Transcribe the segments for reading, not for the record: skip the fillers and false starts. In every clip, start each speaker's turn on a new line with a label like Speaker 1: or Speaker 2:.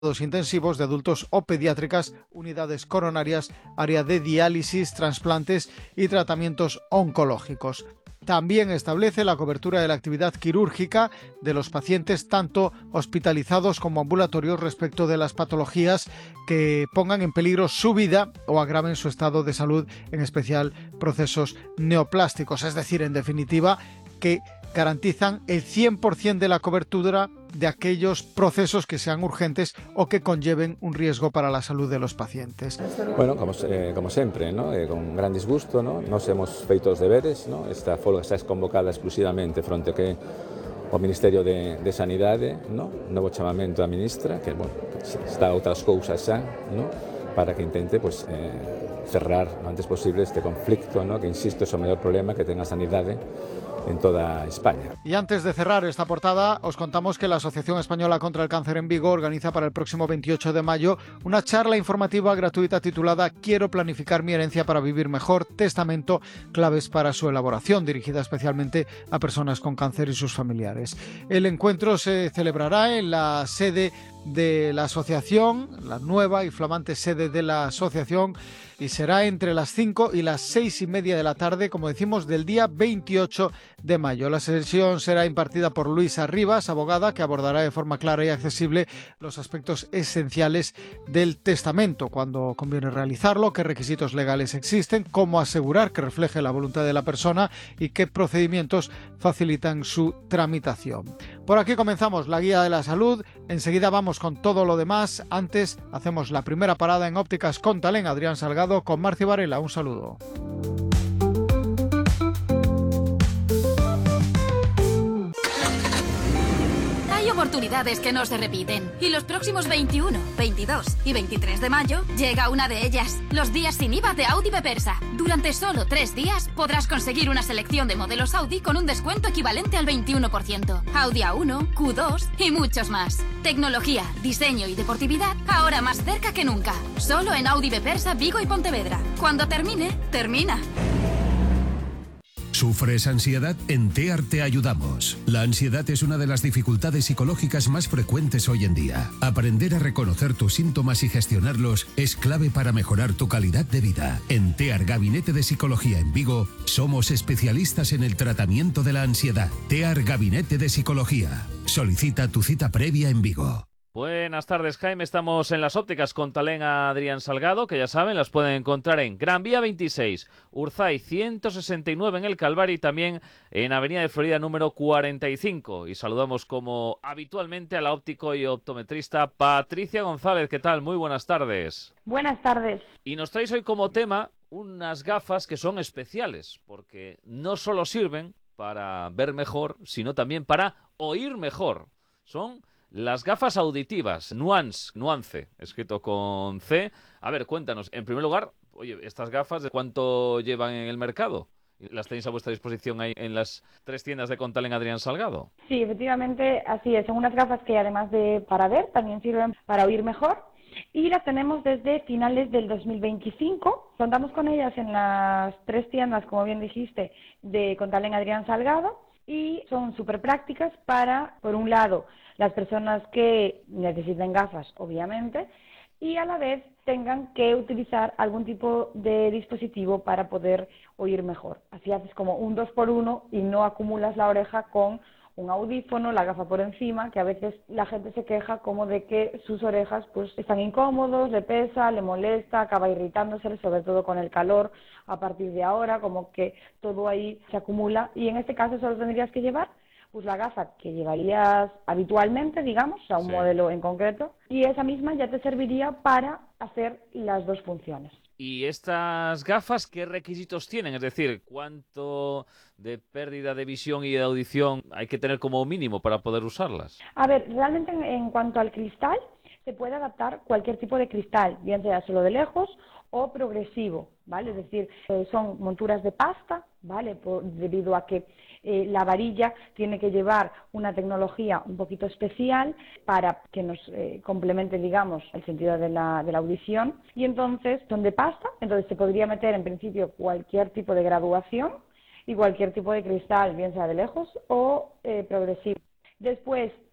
Speaker 1: intensivos de adultos o pediátricas, unidades coronarias, área de diálisis, trasplantes y tratamientos oncológicos. También establece la cobertura de la actividad quirúrgica de los pacientes tanto hospitalizados como ambulatorios respecto de las patologías que pongan en peligro su vida o agraven su estado de salud, en especial procesos neoplásticos, es decir, en definitiva, que garantizan el 100% de la cobertura de aquellos procesos que sean urgentes o que conlleven un riesgo para la salud de los pacientes.
Speaker 2: Bueno, como sempre, ¿no? Con gran disgusto, ¿no? Nos hemos feito os deberes, ¿no? Esta folga está convocada exclusivamente fronte que o Ministerio de Sanidade, ¿no? Novo chamamento a ministra, que, bueno, está a outras cousas xa, ¿no? Para que intente, pues, cerrar lo antes posible este conflicto, ¿no? Que, insisto, é o maior problema que ten a sanidade en toda España.
Speaker 1: Y antes de cerrar esta portada, os contamos que la Asociación Española contra el Cáncer en Vigo organiza para el próximo 28 de mayo una charla informativa gratuita titulada Quiero planificar mi herencia para vivir mejor, testamento, claves para su elaboración, dirigida especialmente a personas con cáncer y sus familiares. El encuentro se celebrará en la sede de la asociación, la nueva y flamante sede de la asociación, y será entre las 5 y las 6:30 de la tarde, como decimos, del día 28 de mayo. La sesión será impartida por Luisa Rivas, abogada, que abordará de forma clara y accesible los aspectos esenciales del testamento, cuándo conviene realizarlo, qué requisitos legales existen, cómo asegurar que refleje la voluntad de la persona y qué procedimientos facilitan su tramitación. Por aquí comenzamos la guía de la salud, enseguida vamos con todo lo demás. Antes hacemos la primera parada en Ópticas Contalén. Adrián Salgado con Marci Varela. Un saludo.
Speaker 3: Hay oportunidades que no se repiten y los próximos 21, 22 y 23 de mayo llega una de ellas, los días sin IVA de Audi Bepersa. Durante solo 3 días podrás conseguir una selección de modelos Audi con un descuento equivalente al 21%. Audi A1, Q2 y muchos más. Tecnología, diseño y deportividad ahora más cerca que nunca. Solo en Audi Bepersa, Vigo y Pontevedra. Cuando termine, termina.
Speaker 4: ¿Sufres ansiedad? En TEAR te ayudamos. La ansiedad es una de las dificultades psicológicas más frecuentes hoy en día. Aprender a reconocer tus síntomas y gestionarlos es clave para mejorar tu calidad de vida. En TEAR Gabinete de Psicología en Vigo, somos especialistas en el tratamiento de la ansiedad. TEAR Gabinete de Psicología. Solicita tu cita previa en Vigo.
Speaker 5: Buenas tardes, Jaime. Estamos en las Ópticas Contalén a Adrián Salgado, que ya saben, las pueden encontrar en Gran Vía 26, Urzay 169 en el Calvario y también en Avenida de Florida número 45. Y saludamos como habitualmente a la óptico y optometrista Patricia González. ¿Qué tal? Muy buenas tardes.
Speaker 6: Buenas tardes.
Speaker 5: Y nos traéis hoy como tema unas gafas que son especiales, porque no solo sirven para ver mejor, sino también para oír mejor. Son las gafas auditivas, Nuance, escrito con C. A ver, cuéntanos, en primer lugar, oye, estas gafas, ¿de cuánto llevan en el mercado? ¿Las tenéis a vuestra disposición ahí en las 3 tiendas de Contalén Adrián Salgado?
Speaker 6: Sí, efectivamente, así es. Son unas gafas que además de para ver, también sirven para oír mejor. Y las tenemos desde finales del 2025. Contamos con ellas en las 3 tiendas, como bien dijiste, de Contalén Adrián Salgado. Y son súper prácticas para, por un lado, las personas que necesiten gafas, obviamente, y a la vez tengan que utilizar algún tipo de dispositivo para poder oír mejor. Así haces como un 2x1 y no acumulas la oreja con un audífono, la gafa por encima, que a veces la gente se queja como de que sus orejas pues están incómodos, le pesa, le molesta, acaba irritándose, sobre todo con el calor a partir de ahora, como que todo ahí se acumula, y en este caso solo tendrías que llevar pues la gafa que llevarías habitualmente, digamos, a un modelo en concreto, y esa misma ya te serviría para hacer las 2 funciones.
Speaker 5: ¿Y estas gafas qué requisitos tienen? Es decir, ¿cuánto de pérdida de visión y de audición hay que tener como mínimo para poder usarlas?
Speaker 6: A ver, realmente en cuanto al cristal, se puede adaptar cualquier tipo de cristal, bien sea solo de lejos o progresivo, ¿vale? Es decir, son monturas de pasta, ¿vale? Debido a que la varilla tiene que llevar una tecnología un poquito especial para que nos complemente, digamos, el sentido de la audición. Y entonces son de pasta, entonces se podría meter en principio cualquier tipo de graduación y cualquier tipo de cristal, bien sea de lejos o progresivo. Después,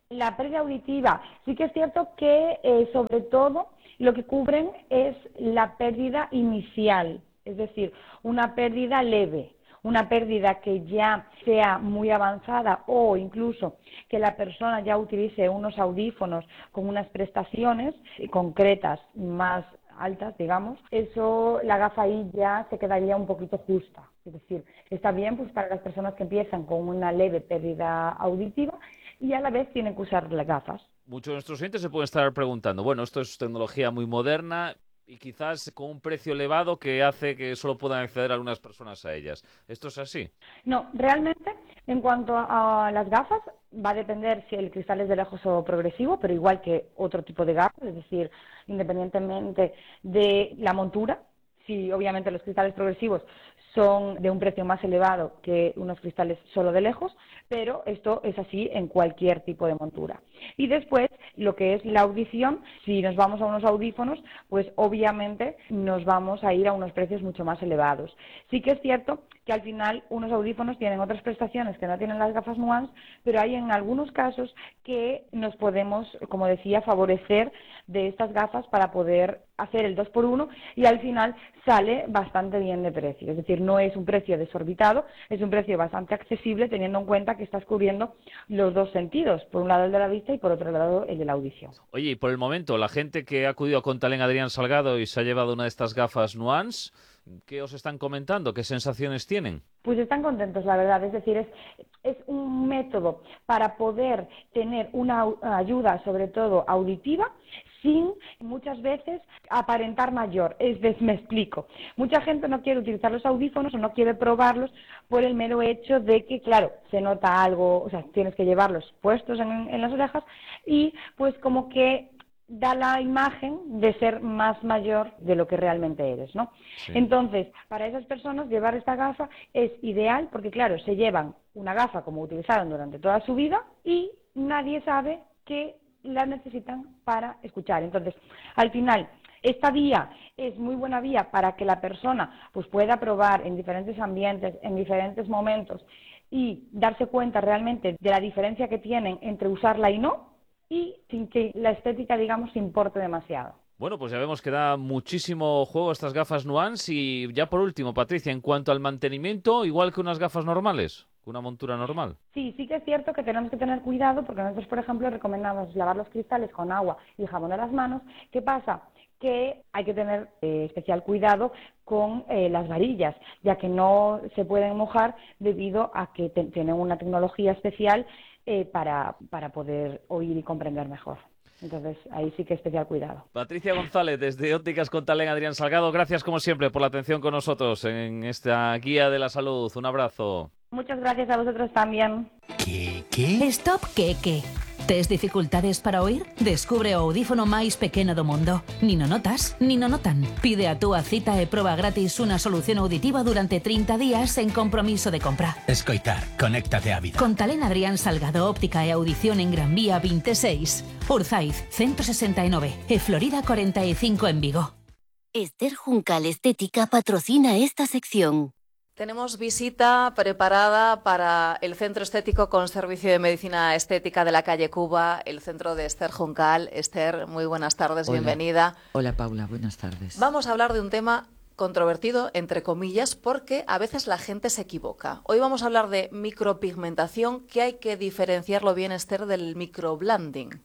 Speaker 6: La pérdida auditiva, sí que es cierto que sobre todo lo que cubren es la pérdida inicial, es decir, una pérdida leve. Una pérdida que ya sea muy avanzada o incluso que la persona ya utilice unos audífonos con unas prestaciones concretas más altas, digamos, eso, la gafa ahí ya se quedaría un poquito justa. Es decir, está bien pues para las personas que empiezan con una leve pérdida auditiva y a la vez tienen que usar las gafas.
Speaker 5: Muchos de nuestros oyentes se pueden estar preguntando, bueno, esto es tecnología muy moderna y quizás con un precio elevado que hace que solo puedan acceder algunas personas a ellas. ¿Esto es así?
Speaker 6: No, realmente, en cuanto a las gafas, va a depender si el cristal es de lejos o progresivo, pero igual que otro tipo de gafas, es decir, independientemente de la montura, si obviamente los cristales progresivos son de un precio más elevado que unos cristales solo de lejos, pero esto es así en cualquier tipo de montura. Y después, lo que es la audición, si nos vamos a unos audífonos, pues obviamente nos vamos a ir a unos precios mucho más elevados. Sí que es cierto que al final unos audífonos tienen otras prestaciones que no tienen las gafas Nuance, pero hay en algunos casos que nos podemos, como decía, favorecer de estas gafas para poder hacer el 2x1 y al final sale bastante bien de precio. Es decir, no es un precio desorbitado, es un precio bastante accesible teniendo en cuenta que estás cubriendo los dos sentidos, por un lado el de la vista y por otro lado el de la audición.
Speaker 5: Oye, y por el momento, la gente que ha acudido a Contalen Adrián Salgado y se ha llevado una de estas gafas Nuance, ¿qué os están comentando? ¿Qué sensaciones tienen?
Speaker 6: Pues están contentos, la verdad. Es decir, es un método para poder tener una ayuda, sobre todo auditiva, sin muchas veces aparentar mayor. Me explico. Mucha gente no quiere utilizar los audífonos o no quiere probarlos por el mero hecho de que, claro, se nota algo, o sea, tienes que llevarlos puestos en las orejas y pues como que da la imagen de ser más mayor de lo que realmente eres, ¿no? Sí. Entonces, para esas personas llevar esta gafa es ideal porque, claro, se llevan una gafa como utilizaron durante toda su vida y nadie sabe que la necesitan para escuchar. Entonces, al final, esta vía es muy buena vía para que la persona pues pueda probar en diferentes ambientes, en diferentes momentos y darse cuenta realmente de la diferencia que tienen entre usarla y no, y sin que la estética, digamos, importe demasiado.
Speaker 5: Bueno, pues ya vemos que da muchísimo juego estas gafas Nuance. Y ya por último, Patricia, en cuanto al mantenimiento, igual que unas gafas normales, que una montura normal.
Speaker 6: Sí que es cierto que tenemos que tener cuidado porque nosotros, por ejemplo, recomendamos lavar los cristales con agua y jabón de las manos. ¿Qué pasa? Que hay que tener especial cuidado con las varillas, ya que no se pueden mojar debido a que tienen una tecnología especial para poder oír y comprender mejor. Entonces, ahí sí que especial cuidado.
Speaker 5: Patricia González, desde Ópticas Contalen Adrián Salgado, gracias como siempre por la atención con nosotros en esta guía de la salud. Un abrazo.
Speaker 6: Muchas gracias a vosotros también.
Speaker 7: ¿Qué? Stop qué? Tes dificultades para oír? Descubre o audífono máis pequeno do mundo. Ni no notas, ni no notan. Pide a túa cita e proba gratis unha solución auditiva durante 30 días sen compromiso de compra.
Speaker 8: Escoitar, conéctate á vida.
Speaker 7: Contalen Adrián Salgado, óptica e audición en Gran Vía 26, Urzaiz 169 e Florida 45 en Vigo.
Speaker 9: Esther Juncal Estética patrocina esta sección.
Speaker 10: Tenemos visita preparada para el Centro Estético con Servicio de Medicina Estética de la calle Cuba, el centro de Esther Juncal. Esther, muy buenas tardes,
Speaker 11: Hola.
Speaker 10: Bienvenida.
Speaker 11: Hola Paula, buenas tardes.
Speaker 10: Vamos a hablar de un tema controvertido, entre comillas, porque a veces la gente se equivoca. Hoy vamos a hablar de micropigmentación, que hay que diferenciarlo bien, Esther, del microblending.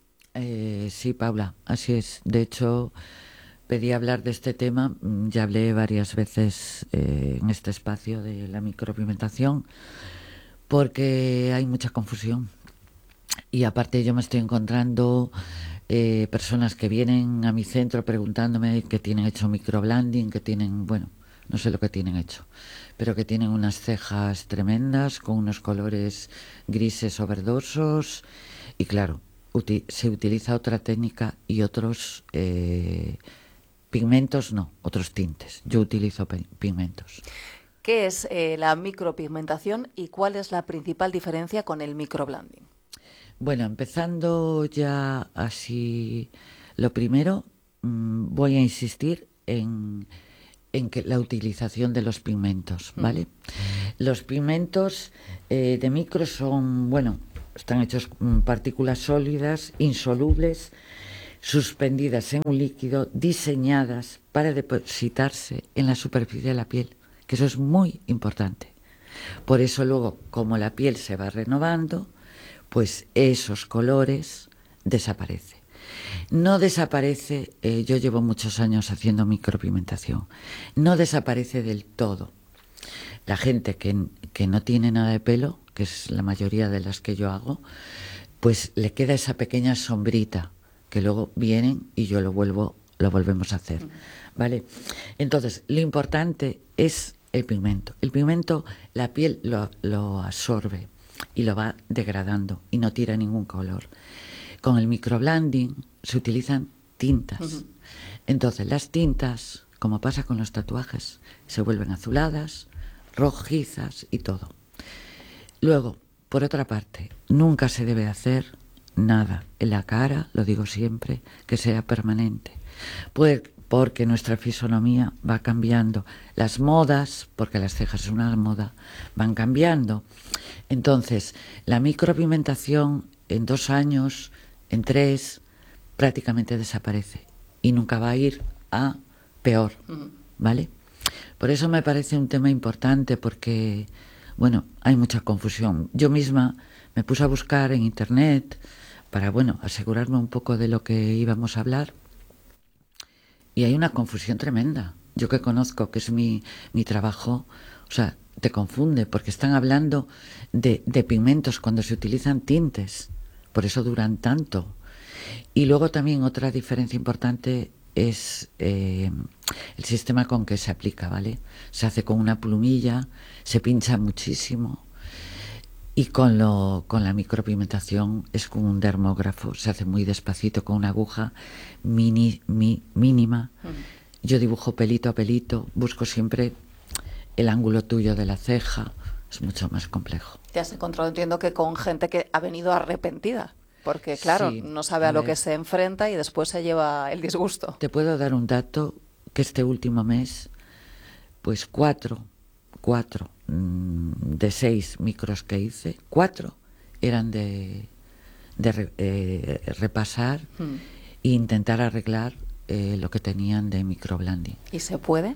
Speaker 11: Sí, Paula, así es. De hecho, pedí hablar de este tema, ya hablé varias veces en este espacio de la micropigmentación, porque hay mucha confusión. Y aparte yo me estoy encontrando personas que vienen a mi centro preguntándome que tienen hecho microblending, que tienen, bueno, no sé lo que tienen hecho, pero que tienen unas cejas tremendas, con unos colores grises o verdosos, y claro, se utiliza otra técnica y otros pigmentos no, otros tintes. Yo utilizo pigmentos.
Speaker 10: ¿Qué es la micropigmentación y cuál es la principal diferencia con el microblending?
Speaker 11: Bueno, empezando ya así, lo primero, voy a insistir en que la utilización de los pigmentos, ¿vale? Los pigmentos de micro son, bueno, están hechos partículas sólidas, insolubles, suspendidas en un líquido, diseñadas para depositarse en la superficie de la piel, que eso es muy importante. Por eso luego, como la piel se va renovando, pues esos colores desaparecen. No desaparece, yo llevo muchos años haciendo micropigmentación, no desaparece del todo. La gente que no tiene nada de pelo, que es la mayoría de las que yo hago, pues le queda esa pequeña sombrita, que luego vienen y yo lo volvemos a hacer, ¿vale? Entonces, lo importante es el pigmento. El pigmento, la piel lo absorbe y lo va degradando y no tira ningún color. Con el microblending se utilizan tintas. Entonces, las tintas, como pasa con los tatuajes, se vuelven azuladas, rojizas y todo. Luego, por otra parte, nunca se debe hacer nada en la cara, lo digo siempre, que sea permanente, porque nuestra fisonomía va cambiando, las modas, porque las cejas es una moda, van cambiando. Entonces, la micropigmentación en 2 años, en 3, prácticamente desaparece y nunca va a ir a peor, ¿vale? Por eso me parece un tema importante, porque, bueno, hay mucha confusión. Yo misma me puse a buscar en internet para, bueno, asegurarme un poco de lo que íbamos a hablar, y hay una confusión tremenda. Yo que conozco, que es mi trabajo, o sea, te confunde, porque están hablando de pigmentos cuando se utilizan tintes, por eso duran tanto. Y luego también otra diferencia importante es el sistema con que se aplica, ¿vale? Se hace con una plumilla, se pincha muchísimo, y con la micropigmentación es con un dermógrafo, se hace muy despacito con una aguja mínima. Yo dibujo pelito a pelito, busco siempre el ángulo tuyo de la ceja, es mucho más complejo.
Speaker 10: Te has encontrado, entiendo, que con gente que ha venido arrepentida, porque claro,
Speaker 11: sí,
Speaker 10: no sabe a lo que se enfrenta y después se lleva el disgusto.
Speaker 11: Te puedo dar un dato, que este último mes, pues 4 de 6 micros que hice, 4 eran de repasar e intentar arreglar lo que tenían de microblending.
Speaker 10: ¿Y se puede?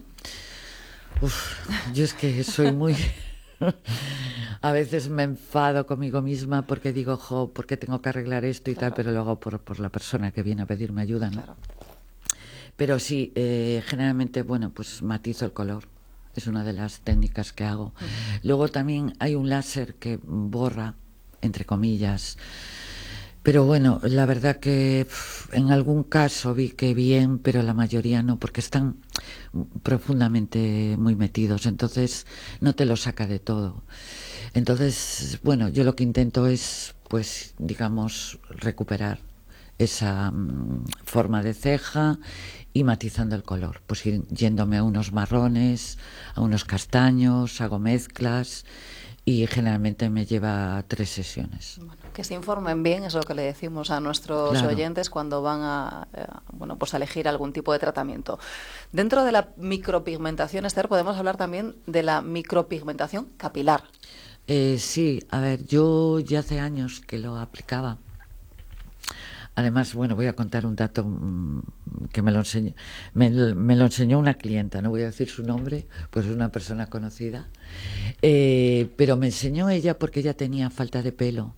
Speaker 11: Yo es que soy muy... A veces me enfado conmigo misma porque digo, ¿por qué tengo que arreglar esto y tal? Pero lo hago por la persona que viene a pedirme ayuda, ¿no? Pero sí, generalmente, bueno, pues matizo el color. Es una de las técnicas que hago. Luego también hay un láser que borra, entre comillas. Pero bueno, la verdad que en algún caso vi que bien, pero la mayoría no, porque están profundamente muy metidos, entonces no te lo saca de todo. Entonces, bueno, yo lo que intento es, pues, digamos, recuperar esa forma de ceja y matizando el color, pues ir yéndome a unos marrones, a unos castaños, hago mezclas y generalmente me lleva 3 sesiones.
Speaker 10: Bueno, que se informen bien, es lo que le decimos a nuestros oyentes cuando van a elegir algún tipo de tratamiento. Dentro de la micropigmentación, Esther, podemos hablar también de la micropigmentación capilar.
Speaker 11: Sí, a ver, yo ya hace años que lo aplicaba. Además, bueno, voy a contar un dato que me lo enseñó una clienta, no voy a decir su nombre, pues es una persona conocida, pero me enseñó ella porque ella tenía falta de pelo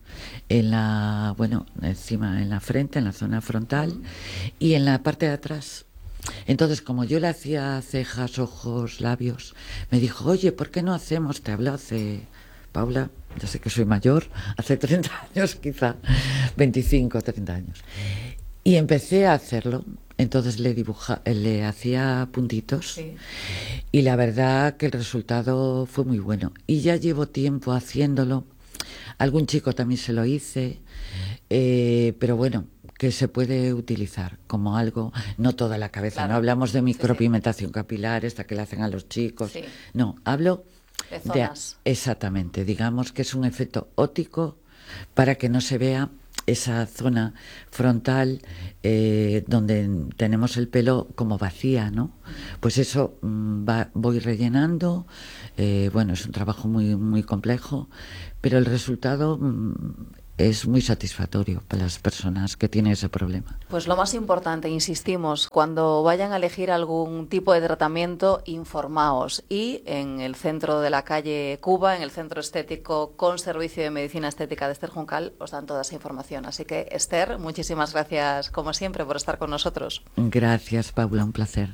Speaker 11: encima, en la frente, en la zona frontal y en la parte de atrás. Entonces, como yo le hacía cejas, ojos, labios, me dijo, oye, ¿por qué no hacemos? Te habló hace... Paula, ya sé que soy mayor, hace 30 años quizá, 25, 30 años. Y empecé a hacerlo, entonces le hacía puntitos y la verdad que el resultado fue muy bueno. Y ya llevo tiempo haciéndolo, algún chico también se lo hice, pero bueno, que se puede utilizar como algo, no toda la cabeza, no hablamos de micropigmentación capilar, esta que le hacen a los chicos, no, hablo...
Speaker 10: De zonas.
Speaker 11: Exactamente, digamos que es un efecto óptico para que no se vea esa zona frontal donde tenemos el pelo como vacía, ¿no? Pues eso voy rellenando, bueno, es un trabajo muy, muy complejo, pero el resultado es muy satisfactorio para las personas que tienen ese problema.
Speaker 10: Pues lo más importante, insistimos, cuando vayan a elegir algún tipo de tratamiento, informaos. Y en el centro de la calle Cuba, en el centro estético con servicio de medicina estética de Esther Juncal, os dan toda esa información. Así que, Esther, muchísimas gracias, como siempre, por estar con nosotros.
Speaker 11: Gracias, Paula, un placer.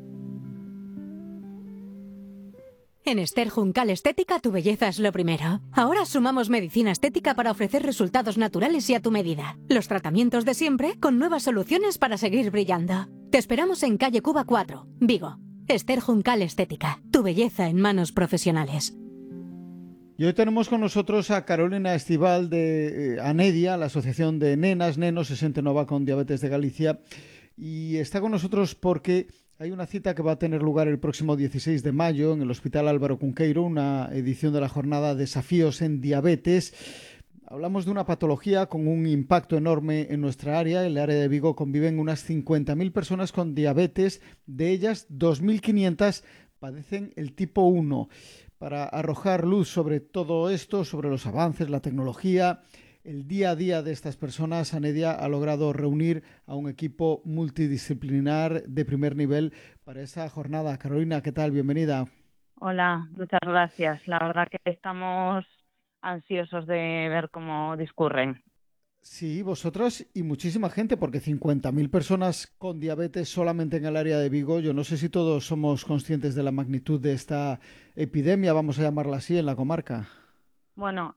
Speaker 12: En Esther Juncal Estética, tu belleza es lo primero. Ahora sumamos medicina estética para ofrecer resultados naturales y a tu medida. Los tratamientos de siempre con nuevas soluciones para seguir brillando. Te esperamos en calle Cuba 4, Vigo. Esther Juncal Estética, tu belleza en manos profesionales.
Speaker 1: Y hoy tenemos con nosotros a Carolina Estival de Anedia, la Asociación de Nenas, Nenos e Xente Nova con Diabetes de Galicia. Y está con nosotros porque hay una cita que va a tener lugar el próximo 16 de mayo en el Hospital Álvaro Cunqueiro, una edición de la jornada Desafíos en Diabetes. Hablamos de una patología con un impacto enorme en nuestra área. En el área de Vigo conviven unas 50.000 personas con diabetes. De ellas, 2.500 padecen el tipo 1. Para arrojar luz sobre todo esto, sobre los avances, la tecnología, el día a día de estas personas, Anedia ha logrado reunir a un equipo multidisciplinar de primer nivel para esa jornada. Carolina, ¿qué tal? Bienvenida.
Speaker 13: Hola, muchas gracias. La verdad que estamos ansiosos de ver cómo discurren.
Speaker 1: Sí, vosotras y muchísima gente, porque 50.000 personas con diabetes solamente en el área de Vigo. Yo no sé si todos somos conscientes de la magnitud de esta epidemia, vamos a llamarla así, en la comarca.
Speaker 13: Bueno,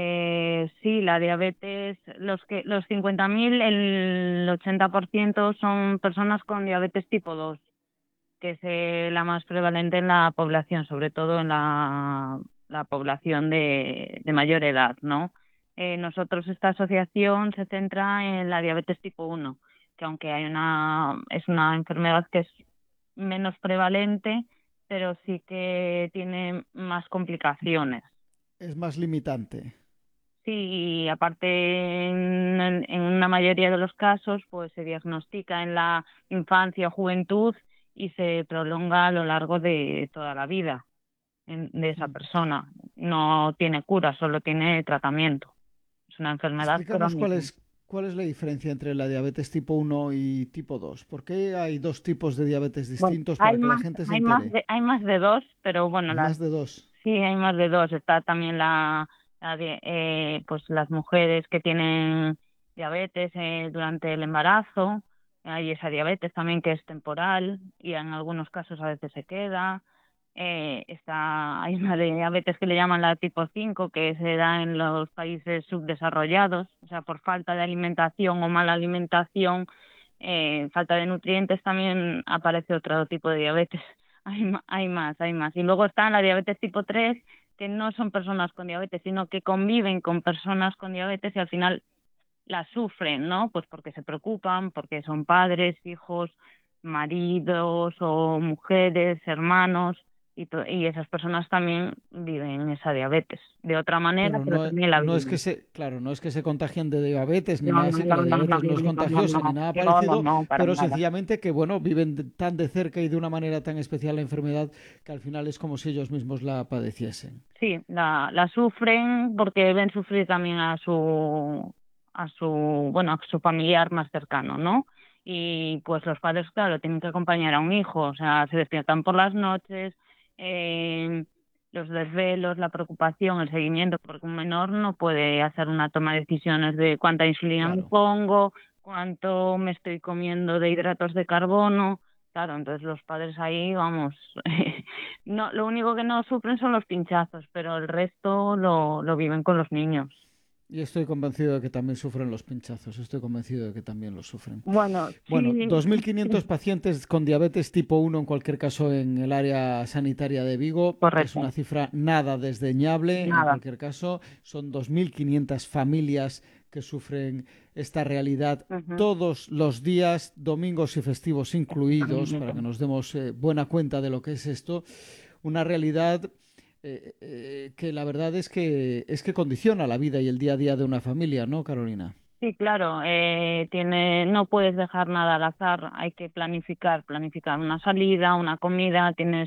Speaker 13: sí, la diabetes, los 50.000, el 80% son personas con diabetes tipo 2, que es la más prevalente en la población, sobre todo en la población de mayor edad, ¿no? Nosotros, esta asociación se centra en la diabetes tipo 1, que aunque es una enfermedad que es menos prevalente, pero sí que tiene más complicaciones.
Speaker 1: Es más limitante.
Speaker 13: Sí, y aparte en una mayoría de los casos pues se diagnostica en la infancia o juventud y se prolonga a lo largo de toda la vida de esa persona. No tiene cura, solo tiene tratamiento. Es una enfermedad
Speaker 1: Explícanos
Speaker 13: crónica.
Speaker 1: cuál es la diferencia entre la diabetes tipo 1 y tipo 2. ¿Por qué hay dos tipos de diabetes distintos para que la gente se entere?
Speaker 13: Hay más de dos, pero bueno,
Speaker 1: Más de dos.
Speaker 13: Sí, hay más de dos. Está también pues las mujeres que tienen diabetes durante el embarazo. Hay esa diabetes también que es temporal y en algunos casos a veces se queda. Hay una diabetes que le llaman la tipo 5, que se da en los países subdesarrollados, o sea, por falta de alimentación o mala alimentación, falta de nutrientes, también aparece otro tipo de diabetes. Hay más. Y luego está la diabetes tipo 3, que no son personas con diabetes, sino que conviven con personas con diabetes y al final la sufren, ¿no? Pues porque se preocupan, porque son padres, hijos, maridos o mujeres, hermanos, y esas personas también viven esa diabetes. De otra manera, pero también la viven.
Speaker 1: No es que se contagien de diabetes, ni nada así, que la diabetes no es contagiosa, ni nada parecido, pero sencillamente que, bueno, viven tan de cerca y de una manera tan especial la enfermedad que al final es como si ellos mismos la padeciesen.
Speaker 13: Sí, la sufren porque ven sufrir también a su familiar más cercano, ¿no? Y pues los padres, claro, tienen que acompañar a un hijo, o sea, se despiertan por las noches, los desvelos, la preocupación, el seguimiento, porque un menor no puede hacer una toma de decisiones de cuánta insulina me pongo, cuánto me estoy comiendo de hidratos de carbono. Claro, entonces los padres ahí, vamos, no, lo único que no sufren son los pinchazos, pero el resto lo viven con los niños.
Speaker 1: Y estoy convencido de que también sufren los pinchazos, estoy convencido de que también los sufren.
Speaker 13: Bueno, sí.
Speaker 1: 2.500 pacientes con diabetes tipo 1, en cualquier caso, en el área sanitaria de Vigo.
Speaker 13: Correcto.
Speaker 1: Es una cifra nada desdeñable, en cualquier caso. Son 2.500 familias que sufren esta realidad todos los días, domingos y festivos incluidos, para que nos demos buena cuenta de lo que es esto. Una realidad que la verdad es que condiciona la vida y el día a día de una familia, ¿no, Carolina?
Speaker 13: Sí, claro. No puedes dejar nada al azar. Hay que planificar una salida, una comida. Tienes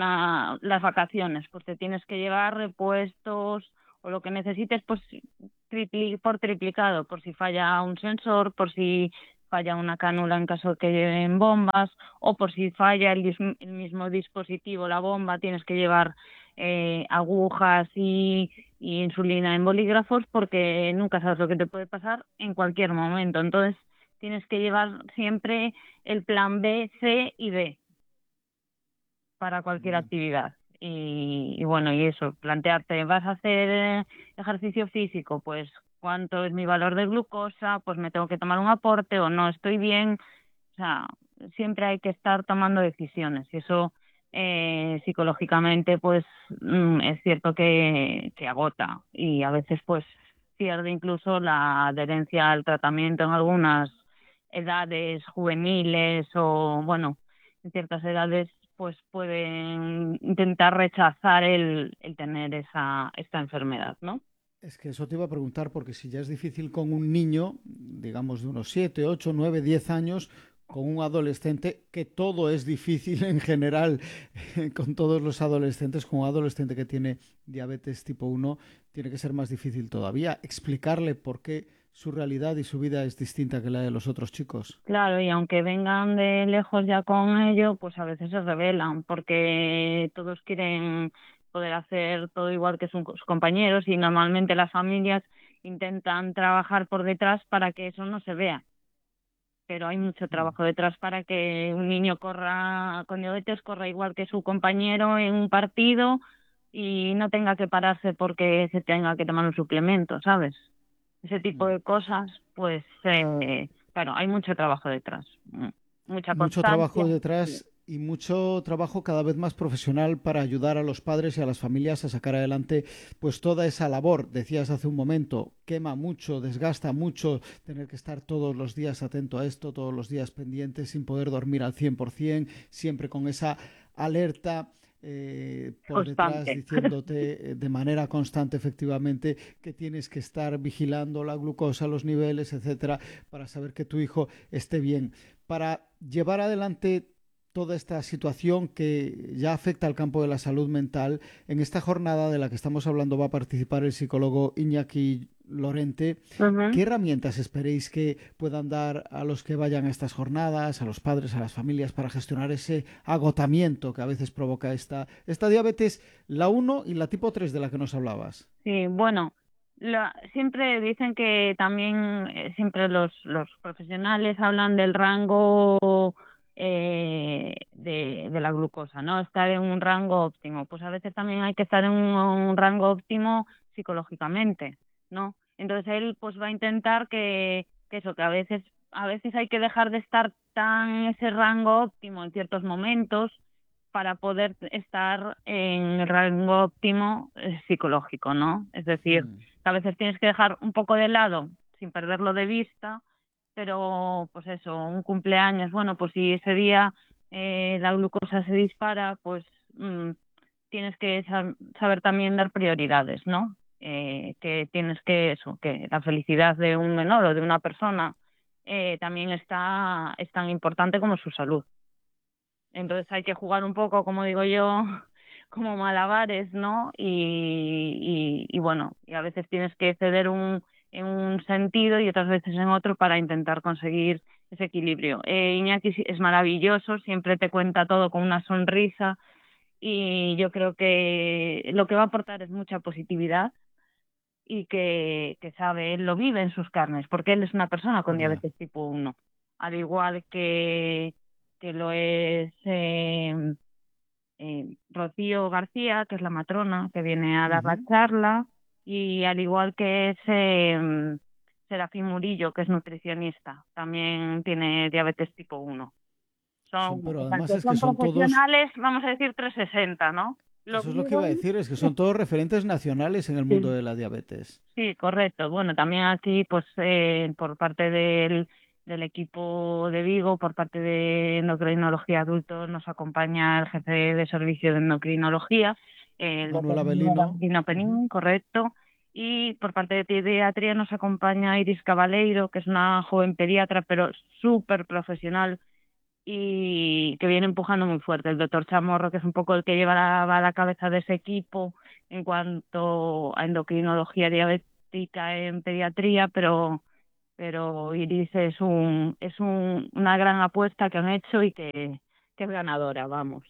Speaker 13: las vacaciones, pues te tienes que llevar repuestos o lo que necesites, pues por triplicado, por si falla un sensor, por si falla una cánula en caso de que lleven bombas, o por si falla el mismo dispositivo, la bomba, tienes que llevar agujas y insulina en bolígrafos, porque nunca sabes lo que te puede pasar en cualquier momento. Entonces tienes que llevar siempre el plan B, C y D para cualquier actividad. Y bueno, y eso, plantearte, ¿vas a hacer ejercicio físico? Pues, ¿cuánto es mi valor de glucosa? Pues me tengo que tomar un aporte o no, estoy bien. O sea, siempre hay que estar tomando decisiones, y eso psicológicamente pues es cierto que agota, y a veces pues pierde incluso la adherencia al tratamiento en algunas edades juveniles, o bueno, en ciertas edades pues pueden intentar rechazar el tener esta enfermedad, ¿no?
Speaker 1: Es que eso te iba a preguntar, porque si ya es difícil con un niño, digamos de unos 7, 8, 9, 10 años, con un adolescente, que todo es difícil en general, con todos los adolescentes, con un adolescente que tiene diabetes tipo 1, tiene que ser más difícil todavía explicarle por qué su realidad y su vida es distinta que la de los otros chicos.
Speaker 13: Claro, y aunque vengan de lejos ya con ello, pues a veces se rebelan, porque todos quieren poder hacer todo igual que sus compañeros, y normalmente las familias intentan trabajar por detrás para que eso no se vea. Pero hay mucho trabajo detrás para que un niño corra con diabetes, corra igual que su compañero en un partido y no tenga que pararse porque se tenga que tomar un suplemento, ¿sabes? Ese tipo de cosas, pues, claro, hay mucho trabajo detrás, mucha constancia.
Speaker 1: Mucho trabajo detrás y mucho trabajo cada vez más profesional para ayudar a los padres y a las familias a sacar adelante pues toda esa labor. Decías hace un momento, quema mucho, desgasta mucho tener que estar todos los días atento a esto, todos los días pendiente, sin poder dormir al 100%, siempre con esa alerta por detrás, diciéndote de manera constante, efectivamente, que tienes que estar vigilando la glucosa, los niveles, etcétera, para saber que tu hijo esté bien. Para llevar adelante toda esta situación que ya afecta al campo de la salud mental, en esta jornada de la que estamos hablando va a participar el psicólogo Iñaki Lorente. ¿Qué herramientas esperéis que puedan dar a los que vayan a estas jornadas, a los padres, a las familias, para gestionar ese agotamiento que a veces provoca esta diabetes, la 1 y la tipo 3 de la que nos hablabas?
Speaker 13: Sí, bueno, siempre dicen que también siempre los profesionales hablan del rango de la glucosa, ¿no? Estar en un rango óptimo. Pues a veces también hay que estar en un rango óptimo psicológicamente, ¿no? Entonces él pues va a intentar que eso, que a veces hay que dejar de estar tan en ese rango óptimo en ciertos momentos para poder estar en el rango óptimo psicológico, ¿no? Es decir, que a veces tienes que dejar un poco de lado sin perderlo de vista, pero pues eso, un cumpleaños, bueno, pues si ese día la glucosa se dispara, pues tienes que saber también dar prioridades, ¿no? Que tienes que la felicidad de un menor o de una persona también es tan importante como su salud. Entonces hay que jugar un poco, como digo yo, como malabares, ¿no? Y bueno, y a veces tienes que ceder en un sentido y otras veces en otro para intentar conseguir ese equilibrio. Iñaki es maravilloso, siempre te cuenta todo con una sonrisa, y yo creo que lo que va a aportar es mucha positividad, y que sabe, él lo vive en sus carnes, porque él es una persona con diabetes tipo 1, al igual que lo es Rocío García, que es la matrona que viene a dar la charla, y al igual que es Serafín Murillo, que es nutricionista, también tiene diabetes tipo 1. Son profesionales, todos, vamos a decir, 360, ¿no?
Speaker 1: Eso es lo que iba a decir, es que son todos referentes nacionales en el mundo de la diabetes.
Speaker 13: Sí, correcto. Bueno, también aquí, pues, por parte del equipo de Vigo, por parte de endocrinología adultos, nos acompaña el jefe de servicio de endocrinología,
Speaker 1: Manuel Avelino
Speaker 13: Penín, correcto. Y por parte de pediatría nos acompaña Iris Cabaleiro, que es una joven pediatra, pero súper profesional, y que viene empujando muy fuerte. El doctor Chamorro, que es un poco el que lleva la cabeza de ese equipo en cuanto a endocrinología especialística en pediatría, pero Iris es una gran apuesta que han hecho y que es ganadora, vamos.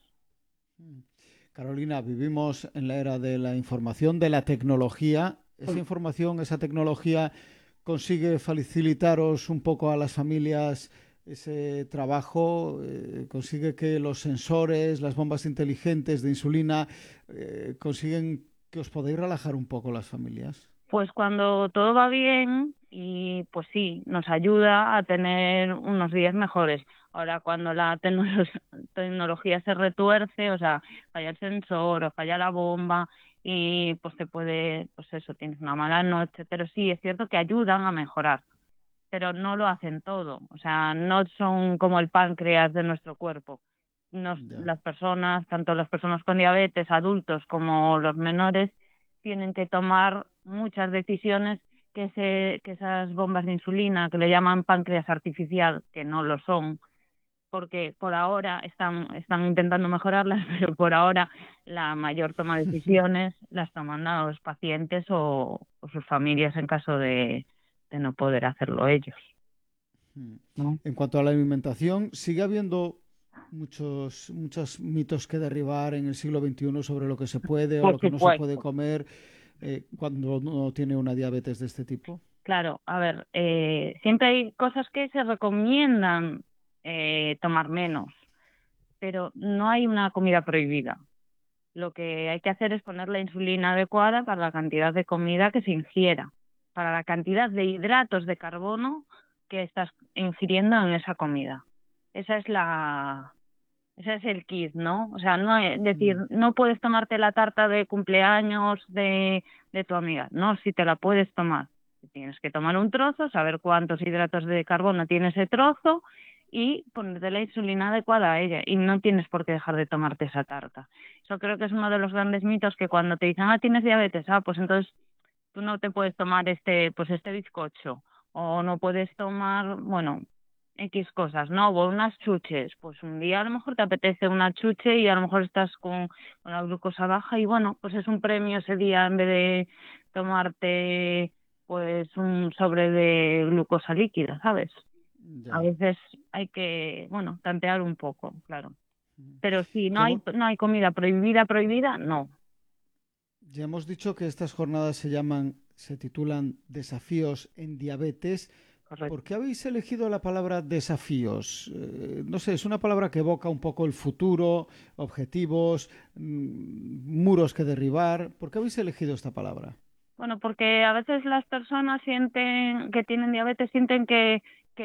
Speaker 1: Carolina, vivimos en la era de la información, de la tecnología. Esa información, esa tecnología consigue facilitaros un poco a las familias ese trabajo, consigue que los sensores, las bombas inteligentes de insulina, consiguen que os podáis relajar un poco las familias.
Speaker 13: Pues cuando todo va bien, y pues sí, nos ayuda a tener unos días mejores. Ahora, cuando la tecnología se retuerce, o sea, falla el sensor o falla la bomba, y pues te puede, pues eso, tienes una mala noche, pero sí, es cierto que ayudan a mejorar, pero no lo hacen todo, o sea, no son como el páncreas de nuestro cuerpo. Las personas, tanto las personas con diabetes, adultos como los menores, tienen que tomar muchas decisiones que esas bombas de insulina, que le llaman páncreas artificial, que no lo son, porque por ahora están intentando mejorarlas, pero por ahora la mayor toma de decisiones las toman los pacientes o sus familias en caso de no poder hacerlo ellos.
Speaker 1: ¿No? En cuanto a la alimentación, sigue habiendo muchos mitos que derribar en el siglo XXI sobre lo que se puede o lo que no se puede comer cuando uno tiene una diabetes de este tipo.
Speaker 13: Claro, a ver, siempre hay cosas que se recomiendan tomar menos, pero no hay una comida prohibida. Lo que hay que hacer es poner la insulina adecuada para la cantidad de comida que se ingiera, para la cantidad de hidratos de carbono que estás ingiriendo en esa comida. Ese es el kit, ¿no? O sea, no es decir, no puedes tomarte la tarta de cumpleaños de tu amiga. No, si te la puedes tomar. Tienes que tomar un trozo, saber cuántos hidratos de carbono tiene ese trozo y ponerte la insulina adecuada a ella. Y no tienes por qué dejar de tomarte esa tarta. Eso creo que es uno de los grandes mitos, que cuando te dicen, tienes diabetes, pues entonces tú no te puedes tomar este bizcocho, o no puedes tomar, X cosas, ¿no? O unas chuches, pues un día a lo mejor te apetece una chuche y a lo mejor estás con la glucosa baja y pues es un premio ese día, en vez de tomarte pues un sobre de glucosa líquida, ¿sabes? Ya. A veces hay que, tantear un poco, claro. Pero sí, no hay comida prohibida, no.
Speaker 1: Ya hemos dicho que estas jornadas se titulan Desafíos en Diabetes. Correcto. ¿Por qué habéis elegido la palabra desafíos? No sé, es una palabra que evoca un poco el futuro, objetivos, muros que derribar. ¿Por qué habéis elegido esta palabra?
Speaker 13: Bueno, porque a veces las personas que tienen diabetes sienten que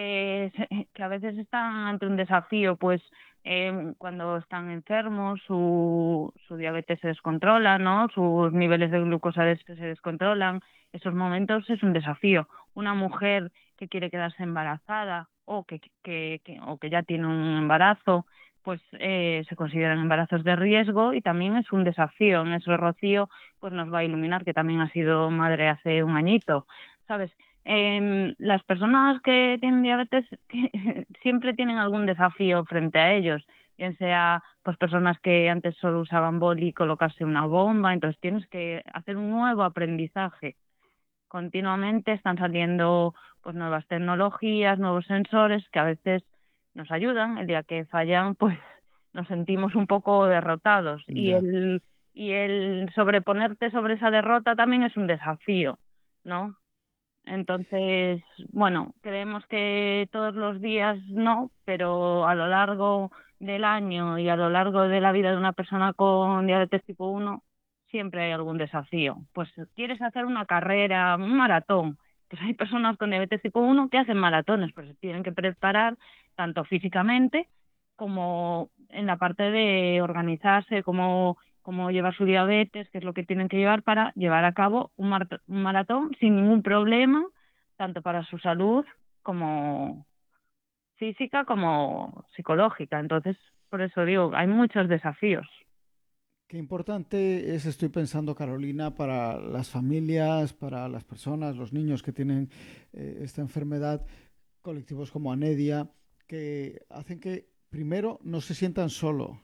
Speaker 13: a veces están ante un desafío, pues cuando están enfermos su diabetes se descontrola, ¿no? Sus niveles de glucosa se descontrolan. Esos momentos es un desafío. Una mujer que quiere quedarse embarazada o que ya tiene un embarazo, pues se consideran embarazos de riesgo y también es un desafío. En eso Rocío pues nos va a iluminar, que también ha sido madre hace un añito, ¿sabes? Las personas que tienen diabetes siempre tienen algún desafío frente a ellos, bien sea pues personas que antes solo usaban boli y colocarse una bomba, entonces tienes que hacer un nuevo aprendizaje. Continuamente están saliendo pues nuevas tecnologías, nuevos sensores que a veces nos ayudan. El día que fallan pues nos sentimos un poco derrotados. Yeah. Y el sobreponerte sobre esa derrota también es un desafío, ¿no? Entonces, creemos que todos los días no, pero a lo largo del año y a lo largo de la vida de una persona con diabetes tipo 1 siempre hay algún desafío. Pues quieres hacer una carrera, un maratón, pues hay personas con diabetes tipo 1 que hacen maratones, pues se tienen que preparar tanto físicamente como en la parte de organizarse, como llevar su diabetes, qué es lo que tienen que llevar para llevar a cabo un maratón sin ningún problema, tanto para su salud como física como psicológica. Entonces, por eso digo, hay muchos desafíos.
Speaker 1: Qué importante es, estoy pensando, Carolina, para las familias, para las personas, los niños que tienen esta enfermedad, colectivos como Anedia, que hacen que primero no se sientan solos,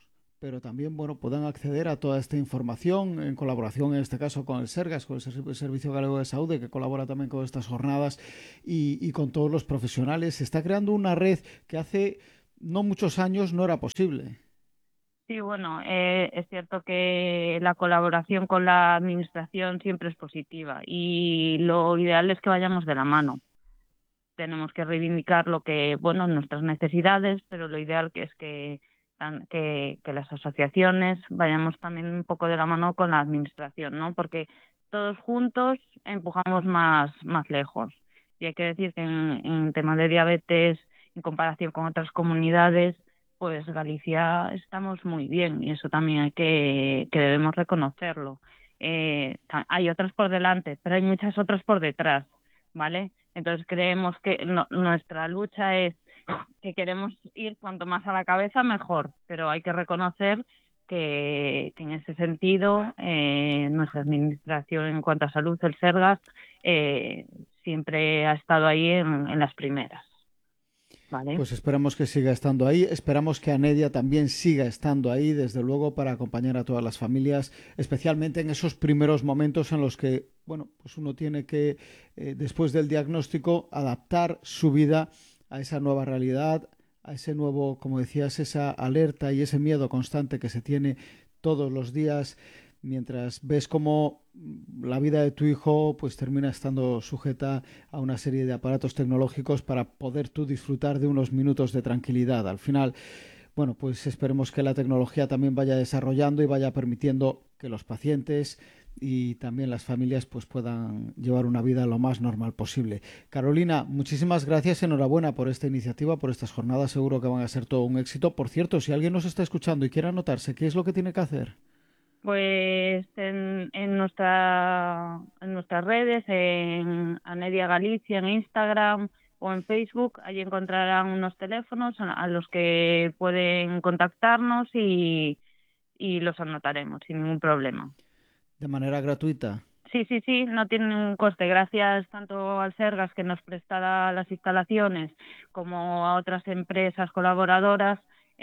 Speaker 1: pero también, bueno, puedan acceder a toda esta información en colaboración, en este caso, con el Sergas, con el Servicio Galego de Saúde, que colabora también con estas jornadas y con todos los profesionales. Se está creando una red que hace no muchos años no era posible.
Speaker 13: Sí, bueno, es cierto que la colaboración con la administración siempre es positiva y lo ideal es que vayamos de la mano. Tenemos que reivindicar nuestras necesidades, pero lo ideal es que las asociaciones vayamos también un poco de la mano con la administración, ¿no? Porque todos juntos empujamos más lejos. Y hay que decir que en temas de diabetes, en comparación con otras comunidades, pues Galicia estamos muy bien y eso también hay que debemos reconocerlo. Hay otras por delante, pero hay muchas otras por detrás, ¿vale? Entonces creemos que nuestra lucha es que queremos ir cuanto más a la cabeza mejor, pero hay que reconocer que en ese sentido nuestra administración en cuanto a salud, el Sergas, siempre ha estado ahí en las primeras. Vale.
Speaker 1: Pues esperamos que siga estando ahí, esperamos que Anedia también siga estando ahí, desde luego, para acompañar a todas las familias, especialmente en esos primeros momentos en los que, bueno, pues uno tiene que, después del diagnóstico, adaptar su vida a esa nueva realidad, a ese nuevo, como decías, esa alerta y ese miedo constante que se tiene todos los días, mientras ves cómo la vida de tu hijo pues termina estando sujeta a una serie de aparatos tecnológicos para poder tú disfrutar de unos minutos de tranquilidad. Al final, bueno, pues esperemos que la tecnología también vaya desarrollando y vaya permitiendo que los pacientes y también las familias pues puedan llevar una vida lo más normal posible. Carolina, muchísimas gracias, enhorabuena por esta iniciativa, por estas jornadas, seguro que van a ser todo un éxito. Por cierto, si alguien nos está escuchando y quiere anotarse, ¿qué es lo que tiene que hacer?
Speaker 13: Pues en nuestras redes, en Anedia Galicia, en Instagram o en Facebook, allí encontrarán unos teléfonos a los que pueden contactarnos y los anotaremos sin ningún problema.
Speaker 1: ¿De manera gratuita?
Speaker 13: Sí, no tiene ningún coste. Gracias tanto al Sergas, que nos prestará las instalaciones, como a otras empresas colaboradoras.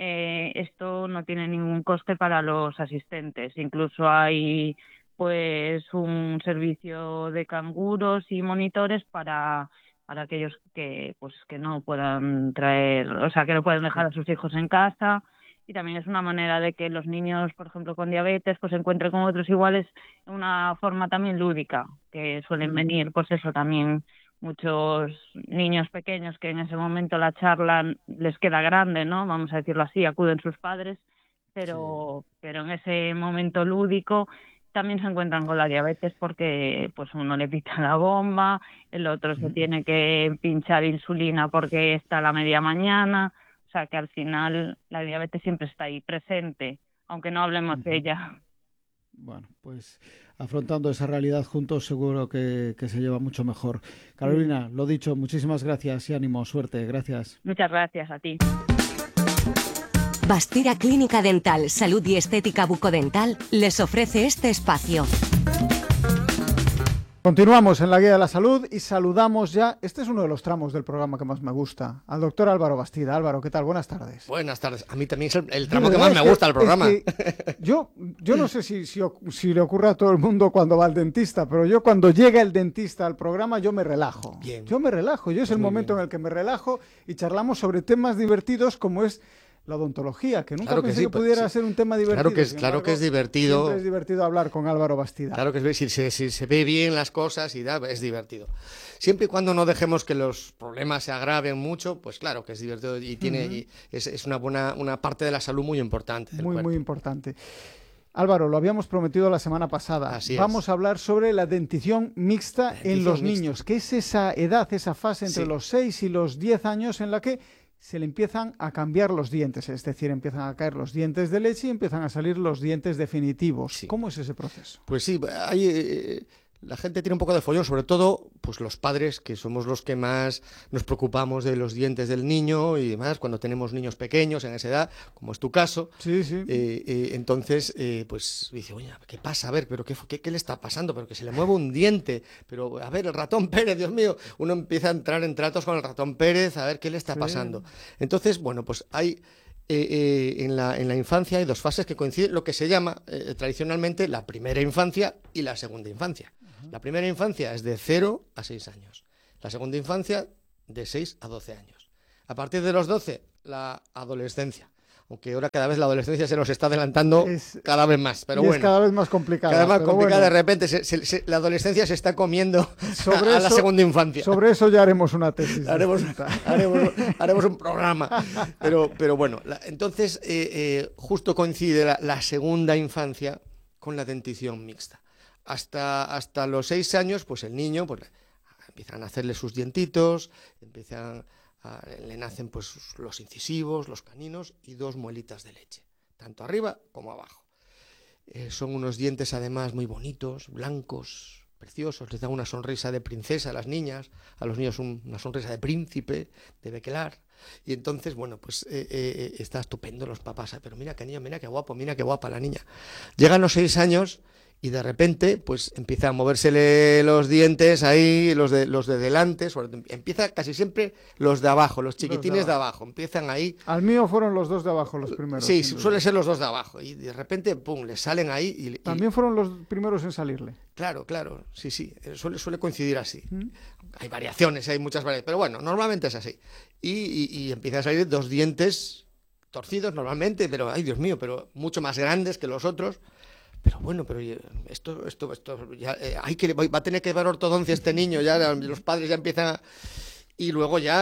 Speaker 13: Esto no tiene ningún coste para los asistentes. Incluso hay pues un servicio de canguros y monitores para aquellos que no puedan traer, o sea, que no pueden dejar a sus hijos en casa. Y también es una manera de que los niños, por ejemplo, con diabetes, pues se encuentren con otros iguales de una forma también lúdica, que suelen venir, pues eso, también muchos niños pequeños que en ese momento la charla les queda grande, ¿no? Vamos a decirlo así, acuden sus padres, pero en ese momento lúdico también se encuentran con la diabetes porque pues uno le pita la bomba, el otro se tiene que pinchar insulina porque está a la media mañana, o sea que al final la diabetes siempre está ahí presente, aunque no hablemos de ella.
Speaker 1: Bueno, pues afrontando esa realidad juntos seguro que se lleva mucho mejor. Carolina, lo dicho, muchísimas gracias y ánimo, suerte, gracias.
Speaker 13: Muchas gracias a ti.
Speaker 14: Bastira Clínica Dental, Salud y Estética Bucodental les ofrece este espacio.
Speaker 1: Continuamos en la Guía de la Salud y saludamos ya, este es uno de los tramos del programa que más me gusta, al doctor Álvaro Bastida. Álvaro, ¿qué tal? Buenas tardes.
Speaker 15: Buenas tardes. A mí también es el tramo que más me gusta del programa.
Speaker 1: Yo no sé si le ocurre a todo el mundo cuando va al dentista, pero yo cuando llega el dentista al programa yo me relajo.
Speaker 15: Bien.
Speaker 1: Yo me relajo, es el momento en el que me relajo y charlamos sobre temas divertidos como es la odontología, que nunca pensé que pudiera ser un tema divertido.
Speaker 15: Claro que es divertido.
Speaker 1: Siempre es divertido hablar con Álvaro Bastida.
Speaker 15: Claro que si se ve bien las cosas y es divertido. Siempre y cuando no dejemos que los problemas se agraven mucho, pues claro que es divertido y tiene es una parte de la salud muy importante del cuerpo.
Speaker 1: Muy importante. Álvaro, lo habíamos prometido la semana pasada. Vamos a hablar sobre la dentición mixta en los niños, que es esa edad, esa fase entre los 6 y los 10 años en la que se le empiezan a cambiar los dientes, es decir, empiezan a caer los dientes de leche y empiezan a salir los dientes definitivos. Sí. ¿Cómo es ese proceso?
Speaker 15: Pues sí, la gente tiene un poco de follón, sobre todo pues los padres, que somos los que más nos preocupamos de los dientes del niño y demás, cuando tenemos niños pequeños en esa edad, como es tu caso.
Speaker 1: Sí.
Speaker 15: Entonces, pues dice, oye, ¿qué pasa? A ver, pero ¿qué le está pasando? Pero que se le mueve un diente, pero a ver, el ratón Pérez, Dios mío, uno empieza a entrar en tratos con el ratón Pérez, a ver qué le está pasando. Entonces, bueno, pues hay en la infancia hay dos fases que coinciden, lo que se llama tradicionalmente la primera infancia y la segunda infancia. La primera infancia es de 0 a 6 años. La segunda infancia de 6 a 12 años. A partir de los 12, la adolescencia. Aunque ahora cada vez la adolescencia se nos está adelantando cada vez más. Pero bueno,
Speaker 1: es cada vez más complicada.
Speaker 15: Cada vez más complicada.
Speaker 1: Bueno,
Speaker 15: de repente la adolescencia se está comiendo a la segunda infancia.
Speaker 1: Sobre eso ya haremos una tesis.
Speaker 15: haremos un programa. Pero bueno, entonces justo coincide la segunda infancia con la dentición mixta. Hasta los 6 años, pues el niño pues, empiezan a hacerle sus dientitos, le nacen pues los incisivos, los caninos y 2 muelitas de leche, tanto arriba como abajo. Son unos dientes además muy bonitos, blancos, preciosos, les dan una sonrisa de princesa a las niñas, a los niños una sonrisa de príncipe, de bequelar. Y entonces, bueno, pues está estupendo los papás, pero mira qué niño, mira qué guapa la niña. Llegan los 6 años y de repente pues empieza a movérsele los dientes ahí, los de delante, empieza casi siempre los de abajo, los chiquitines de abajo, empiezan ahí.
Speaker 1: Al mío fueron los 2 de abajo los primeros.
Speaker 15: Sí, suele ser los 2 de abajo y de repente, pum, les salen ahí.
Speaker 1: También fueron los primeros en salirle.
Speaker 15: Claro, sí, suele coincidir así. Hay variaciones, hay muchas variaciones, pero bueno, normalmente es así. Y empiezan a salir 2 dientes torcidos normalmente, pero, ay Dios mío, pero mucho más grandes que los otros. Pero bueno, esto ya, va a tener que dar ortodoncia este niño, ya los padres ya empiezan y luego ya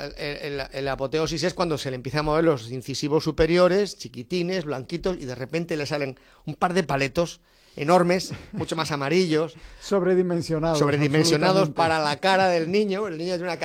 Speaker 15: el apoteosis es cuando se le empiezan a mover los incisivos superiores, chiquitines, blanquitos, y de repente le salen un par de paletos enormes, mucho más amarillos. Sobredimensionados para la cara del niño. El niño tiene una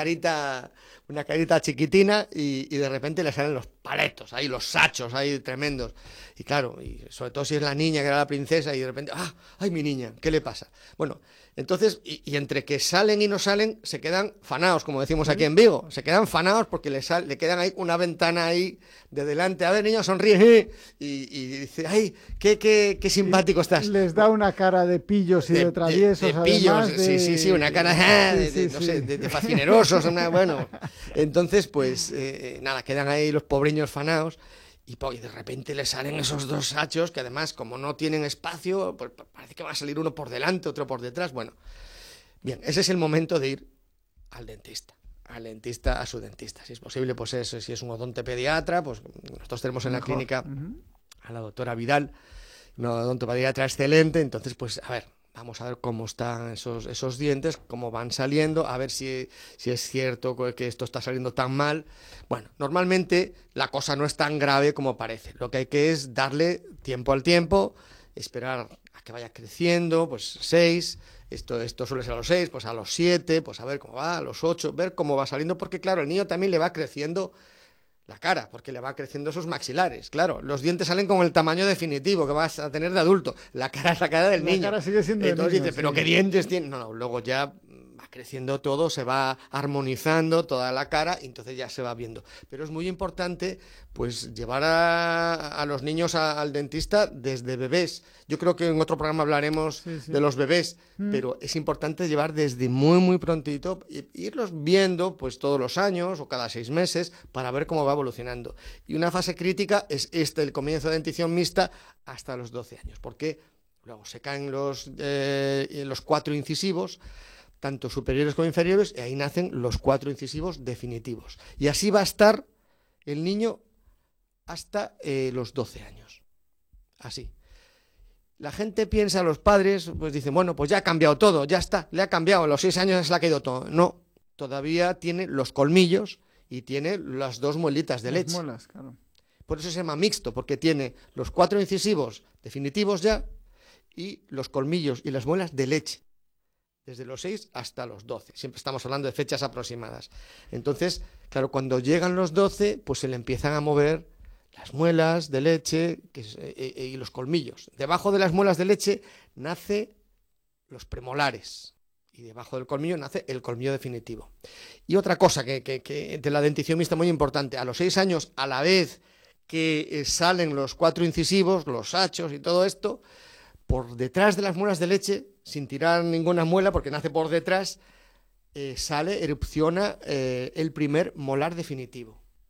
Speaker 15: carita chiquitina y de repente le salen los paletos, ahí los sachos, ahí tremendos. Y claro, y sobre todo si es la niña que era la princesa y de repente, ¡ay, mi niña! ¿Qué le pasa? Bueno, entonces, y entre que salen y no salen, se quedan fanaos, como decimos aquí en Vigo. Se quedan fanaos porque le quedan ahí una ventana ahí de delante. A ver, niño, sonríe. Y dice, ¡ay, qué simpático estás!
Speaker 1: Les da una cara de pillos y de traviesos.
Speaker 15: De pillos, sí, una cara de fascinerosos. Bueno, entonces, pues, nada, quedan ahí los pobriños fanaos. Y de repente le salen esos 2 sachos que además, como no tienen espacio, pues parece que va a salir uno por delante, otro por detrás. Bueno, bien, ese es el momento de ir al dentista, a su dentista. Si es posible, pues si es un odontopediatra, pues nosotros tenemos en la clínica a la doctora Vidal, una odontopediatra excelente. Entonces, pues a ver, vamos a ver cómo están esos dientes, cómo van saliendo, a ver si es cierto que esto está saliendo tan mal. Bueno, normalmente la cosa no es tan grave como parece. Lo que hay que es darle tiempo al tiempo, esperar a que vaya creciendo, pues 6, esto suele ser a los 6, pues a los 7, pues a ver cómo va, a los 8, ver cómo va saliendo, porque claro, el niño también le va creciendo la cara, porque le va creciendo esos maxilares. Claro, los dientes salen con el tamaño definitivo que vas a tener de adulto. La cara es la cara del niño.
Speaker 1: La cara sigue siendo
Speaker 15: Entonces
Speaker 1: de niño,
Speaker 15: dices, ¿pero qué dientes tiene? No, luego ya va creciendo todo, se va armonizando toda la cara y entonces ya se va viendo. Pero es muy importante pues llevar a los niños al dentista desde bebés. Yo creo que en otro programa hablaremos de los bebés, pero es importante llevar desde muy, muy prontito e irlos viendo pues todos los años o cada 6 meses para ver cómo va evolucionando. Y una fase crítica es el comienzo de dentición mixta hasta los 12 años, porque luego se caen los 4 incisivos, tanto superiores como inferiores, y ahí nacen los 4 incisivos definitivos. Y así va a estar el niño hasta los 12 años. Así. La gente piensa, los padres, pues dicen, bueno, pues ya ha cambiado todo, ya está, le ha cambiado, a los 6 años se le ha caído todo. No, todavía tiene los colmillos y tiene las 2 muelitas de leche.
Speaker 1: Las muelas, claro.
Speaker 15: Por eso se llama mixto, porque tiene los 4 incisivos definitivos ya y los colmillos y las muelas de leche. Desde los 6 hasta los 12. Siempre estamos hablando de fechas aproximadas. Entonces, claro, cuando llegan los 12, pues se le empiezan a mover las muelas de leche y los colmillos. Debajo de las muelas de leche nace los premolares. Y debajo del colmillo nace el colmillo definitivo. Y otra cosa que de la dentición mixta muy importante. A los 6 años, a la vez que salen los 4 incisivos, los sachos y todo esto, por detrás de las muelas de leche, sin tirar ninguna muela, porque nace por detrás, erupciona el primer molar definitivo.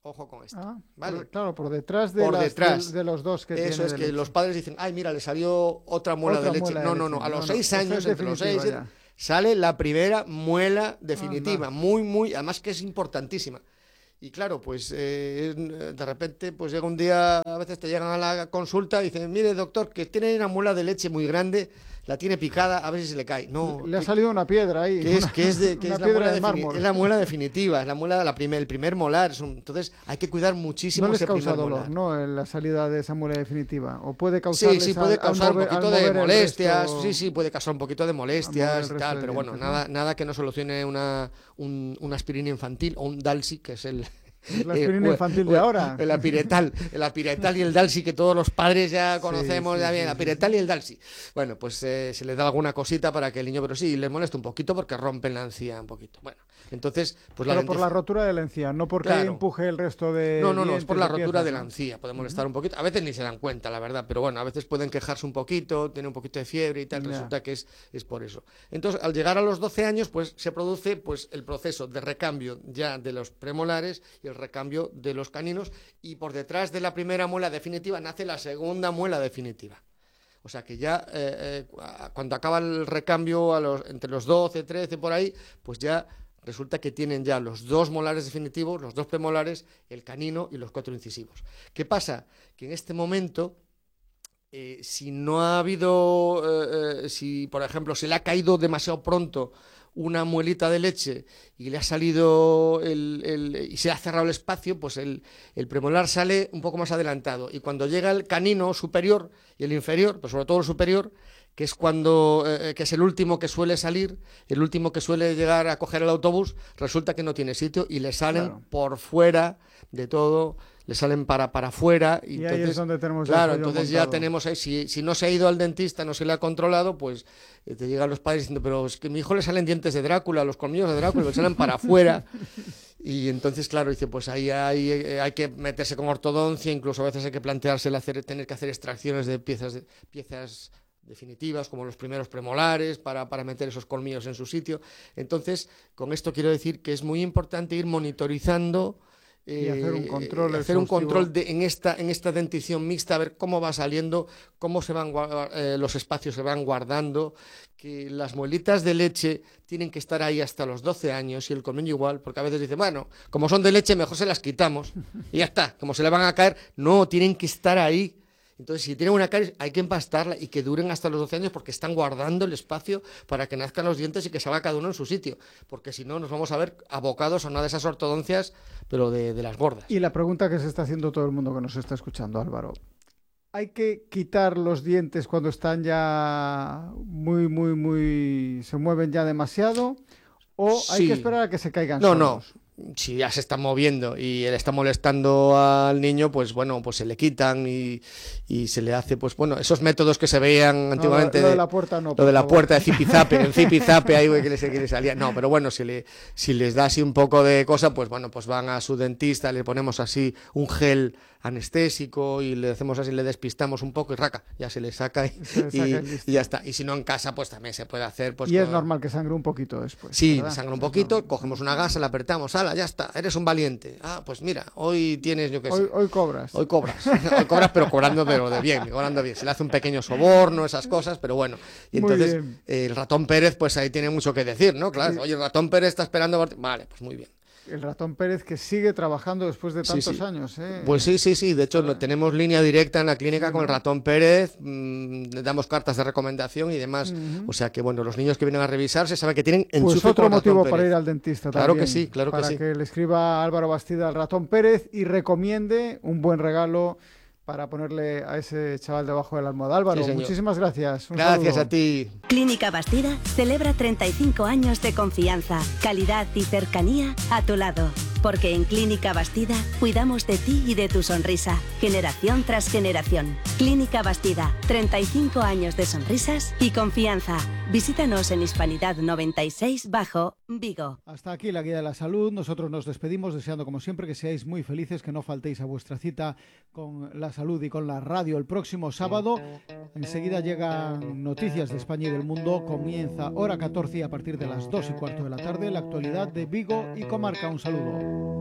Speaker 15: Ojo con esto.
Speaker 1: ¿Vale? Claro, por detrás de los dos que tiene.
Speaker 15: Eso es que los padres dicen, ay, mira, le salió otra muela de leche. No. A los 6 años, entre los 6, sale la primera muela definitiva. Muy, además que es importantísima. Y claro, pues de repente pues llega un día, a veces te llegan a la consulta y dicen, mire doctor, que tiene una muela de leche muy grande, la tiene picada, a ver si se le cae. No,
Speaker 1: le ha salido una piedra ahí.
Speaker 15: Es la muela definitiva, es la muela, el primer molar. Entonces hay que cuidar muchísimo.
Speaker 1: No les causa dolor, ¿no? En la salida de esa muela definitiva. O puede causar.
Speaker 15: Sí, puede causar un poquito de molestias. Sí, puede causar un poquito de molestias y tal, pero bueno, nada que no solucione una aspirina infantil o un Dalsy, que es el...
Speaker 1: La aspirina infantil de ahora.
Speaker 15: El apiretal y el Dalsy, que todos los padres ya conocemos ya bien, el apiretal y el Dalsy. Bueno, pues se les da alguna cosita para que el niño, pero sí, les molesta un poquito porque rompen la encía un poquito. Bueno, entonces, pues
Speaker 1: pero por la rotura de la encía, no porque empuje el resto de
Speaker 15: No, es por la rotura de la encía, puede molestar un poquito. A veces ni se dan cuenta, la verdad, pero bueno, a veces pueden quejarse un poquito, tienen un poquito de fiebre y tal, resulta que es por eso. Entonces, al llegar a los 12 años, pues se produce pues el proceso de recambio ya de los premolares y el recambio de los caninos, y por detrás de la primera muela definitiva nace la segunda muela definitiva. O sea que ya cuando acaba el recambio entre los 12, 13 por ahí, pues ya resulta que tienen ya los 2 molares definitivos, los 2 premolares, el canino y los 4 incisivos. ¿Qué pasa? Que en este momento, si no ha habido, si por ejemplo se le ha caído demasiado pronto una muelita de leche y le ha salido y se ha cerrado el espacio, pues el premolar sale un poco más adelantado, y cuando llega el canino superior y el inferior, pues sobre todo el superior, que es que es el último que suele salir, el último que suele llegar a coger el autobús, resulta que no tiene sitio y le salen por fuera de todo, le salen para afuera, y entonces,
Speaker 1: ahí es donde tenemos
Speaker 15: entonces ya tenemos ahí, si no se ha ido al dentista, no se le ha controlado, pues te llegan los padres diciendo, pero es que a mi hijo le salen dientes de Drácula, los colmillos de Drácula, le salen para afuera. Y entonces, claro, dice, pues ahí hay que meterse con ortodoncia, incluso a veces hay que plantearse tener que hacer extracciones de piezas definitivas, como los primeros premolares, para meter esos colmillos en su sitio. Entonces, con esto quiero decir que es muy importante ir monitorizando
Speaker 1: y hacer un control,
Speaker 15: en esta dentición mixta, a ver cómo va saliendo, cómo se van los espacios se van guardando, que las muelitas de leche tienen que estar ahí hasta los 12 años y el colmillo igual, porque a veces dice, bueno, como son de leche mejor se las quitamos y ya está, como se le van a caer, no, tienen que estar ahí. Entonces, si tienen una caries, hay que empastarla y que duren hasta los 12 años, porque están guardando el espacio para que nazcan los dientes y que salga cada uno en su sitio. Porque si no, nos vamos a ver abocados a una de esas ortodoncias, pero de las gordas.
Speaker 1: Y la pregunta que se está haciendo todo el mundo que nos está escuchando, Álvaro. ¿Hay que quitar los dientes cuando están ya se mueven ya demasiado? ¿O hay que esperar a que se caigan solos?
Speaker 15: No. Si ya se están moviendo y él está molestando al niño, pues bueno, pues se le quitan y se le hace, pues bueno, esos métodos que se veían antiguamente.
Speaker 1: Lo de la puerta no.
Speaker 15: Lo de la puerta de zipizape, el zipizape ahí que le salía. No, pero bueno, si les da así un poco de cosa, pues bueno, pues van a su dentista, le ponemos así un gel anestésico y le hacemos así, le despistamos un poco y raca, ya se le saca y ya está. Y si no en casa, pues también se puede hacer. Pues,
Speaker 1: es normal que sangre un poquito después.
Speaker 15: Sí, sangre un poquito, cogemos una gasa, la apretamos, ala, ya está, eres un valiente. Ah, pues mira, hoy tienes, yo qué sé.
Speaker 1: Hoy cobras.
Speaker 15: Hoy cobras, pero cobrando de bien, cobrando bien. Se le hace un pequeño soborno, esas cosas, pero bueno. Y entonces el ratón Pérez, pues ahí tiene mucho que decir, ¿no? Claro, oye, el ratón Pérez está esperando por ti. Vale, pues muy bien.
Speaker 1: El ratón Pérez que sigue trabajando después de tantos años, ¿eh?
Speaker 15: Pues sí. De hecho, tenemos línea directa en la clínica con el ratón Pérez. Le damos cartas de recomendación y demás. O sea que, bueno, los niños que vienen a revisarse saben que tienen enchufe.
Speaker 1: Pues otro motivo para ir al dentista también.
Speaker 15: Claro que sí, claro que sí.
Speaker 1: Para que le escriba a Álvaro Bastida al ratón Pérez y recomiende un buen regalo para ponerle a ese chaval debajo de la almohada. Álvaro, muchísimas gracias.
Speaker 15: Gracias a ti.
Speaker 14: Clínica Bastida celebra 35 años de confianza, calidad y cercanía a tu lado. Porque en Clínica Bastida cuidamos de ti y de tu sonrisa, generación tras generación. Clínica Bastida, 35 años de sonrisas y confianza. Visítanos en Hispanidad 96 Bajo, Vigo.
Speaker 1: Hasta aquí la guía de la salud. Nosotros nos despedimos deseando, como siempre, que seáis muy felices, que no faltéis a vuestra cita con la salud y con la radio el próximo sábado. Enseguida llegan noticias de España y del mundo. Comienza hora 14 y a partir de las 2:15 de la tarde la actualidad de Vigo y comarca. Un saludo.